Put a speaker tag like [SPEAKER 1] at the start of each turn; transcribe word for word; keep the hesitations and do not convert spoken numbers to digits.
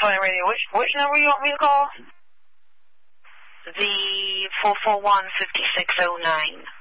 [SPEAKER 1] Starlight Radio. Which which number you want me to call?
[SPEAKER 2] The four four one, five six oh nine.